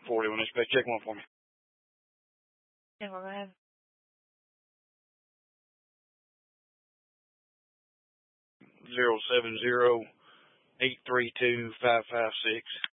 40 on this page. Check one for me. Yeah, go ahead. 070-832-556.